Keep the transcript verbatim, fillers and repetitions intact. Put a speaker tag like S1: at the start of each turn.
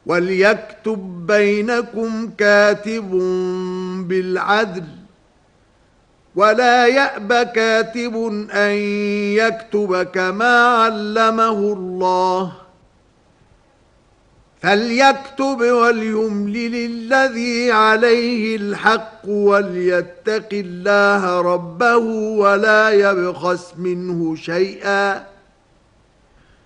S1: وليكتب بينكم كاتب بالعدل ولا يأب كاتب أن يكتب كما علمه الله فليكتب وليملل الذي عليه الحق وليتق الله ربه ولا يبخس منه شيئا